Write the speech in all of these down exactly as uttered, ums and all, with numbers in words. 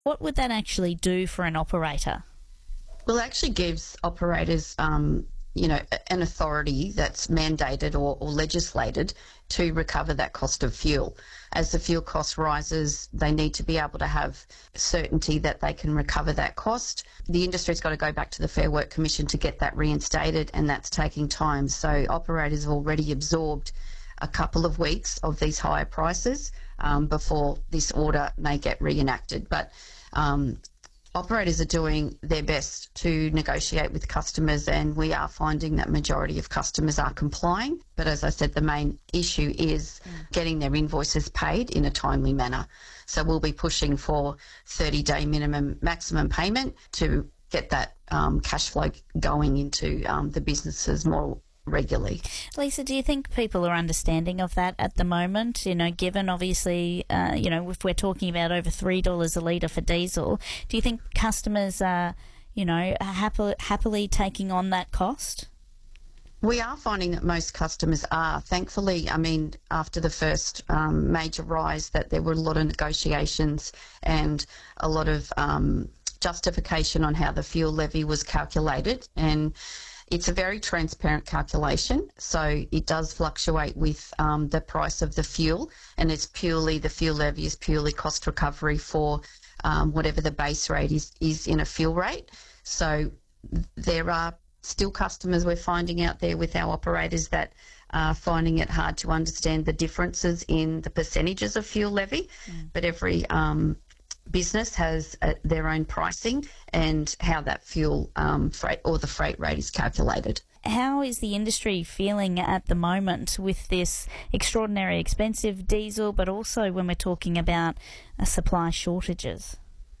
What would that actually do for an operator? Well, it actually gives operators, um, you know, an authority that's mandated or, or legislated to recover that cost of fuel. As the fuel cost rises, they need to be able to have certainty that they can recover that cost. The industry's got to go back to the Fair Work Commission to get that reinstated, and that's taking time. So operators have already absorbed a couple of weeks of these higher prices um, before this order may get reenacted. But um, operators are doing their best to negotiate with customers, and we are finding that majority of customers are complying. But as I said, the main issue is getting their invoices paid in a timely manner. So we'll be pushing for thirty-day minimum maximum payment to get that um, cash flow going into um, the businesses more regularly. Lisa, do you think people are understanding of that at the moment? You know, given obviously, uh, you know, if we're talking about over three dollars a litre for diesel, do you think customers are, you know, happily, happily taking on that cost? We are finding that most customers are. Thankfully, I mean, after the first um, major rise, that there were a lot of negotiations and a lot of um, justification on how the fuel levy was calculated, and it's a very transparent calculation, so it does fluctuate with um, the price of the fuel, and it's purely, the fuel levy is purely cost recovery for um, whatever the base rate is, is in a fuel rate. So there are still customers we're finding out there with our operators that are finding it hard to understand the differences in the percentages of fuel levy, mm. but every um, business has uh, their own pricing and how that fuel um, freight or the freight rate is calculated. How is the industry feeling at the moment with this extraordinary expensive diesel, but also when we're talking about uh, supply shortages?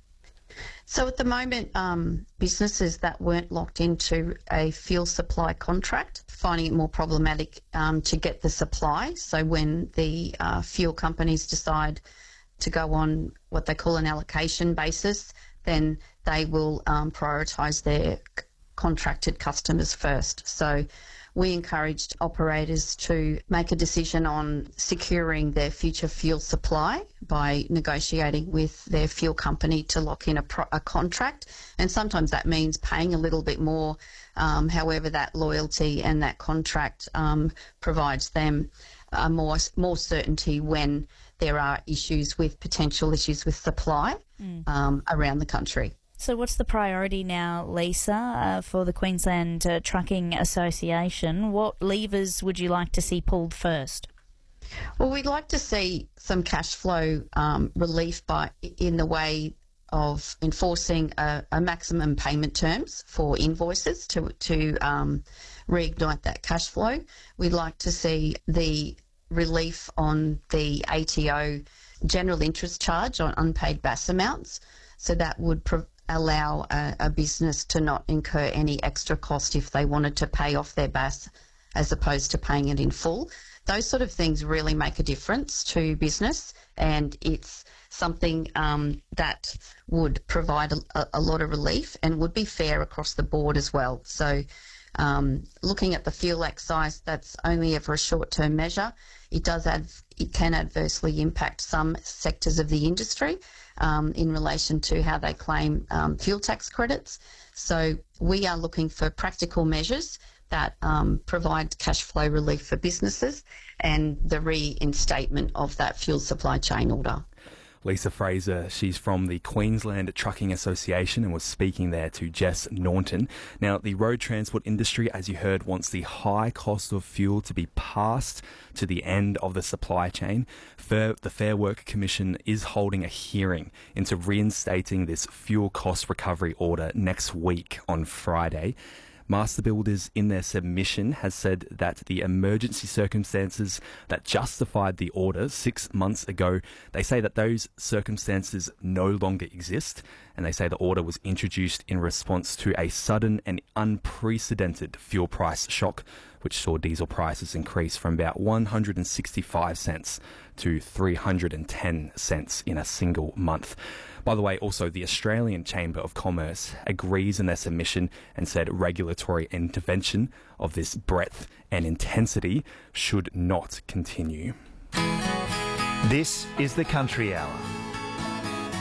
So at the moment, um, businesses that weren't locked into a fuel supply contract, finding it more problematic um, to get the supply. So when the uh, fuel companies decide to go on what they call an allocation basis, then they will um, prioritise their c- contracted customers first. So we encouraged operators to make a decision on securing their future fuel supply by negotiating with their fuel company to lock in a, pro- a contract. And sometimes that means paying a little bit more. Um, however, that loyalty and that contract um, provides them uh, more more certainty when there are issues with potential issues with supply mm. um, around the country. So what's the priority now, Lisa, uh, for the Queensland uh, Trucking Association? What levers would you like to see pulled first? Well, we'd like to see some cash flow um, relief by in the way of enforcing a, a maximum payment terms for invoices to, to um, reignite that cash flow. We'd like to see the relief on the A T O general interest charge on unpaid B A S amounts. So that would pro- allow a, a business to not incur any extra cost if they wanted to pay off their B A S as opposed to paying it in full. Those sort of things really make a difference to business, and it's something um, that would provide a, a lot of relief and would be fair across the board as well. So um, looking at the fuel excise, that's only ever a short-term measure. It does add, it can adversely impact some sectors of the industry um, in relation to how they claim um, fuel tax credits. So we are looking for practical measures that um, provide cash flow relief for businesses and the reinstatement of that fuel supply chain order. Lisa Fraser, she's from the Queensland Trucking Association and was speaking there to Jess Naunton. Now, the road transport industry, as you heard, wants the high cost of fuel to be passed to the end of the supply chain. Fair, the Fair Work Commission is holding a hearing into reinstating this fuel cost recovery order next week on Friday. Master Builders, in their submission, has said that the emergency circumstances that justified the order six months ago, they say that those circumstances no longer exist, and they say the order was introduced in response to a sudden and unprecedented fuel price shock, which saw diesel prices increase from about one hundred sixty-five cents to three hundred ten cents in a single month. By the way, also the Australian Chamber of Commerce agrees in their submission and said regulatory intervention of this breadth and intensity should not continue. This is the Country Hour.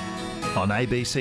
On A B C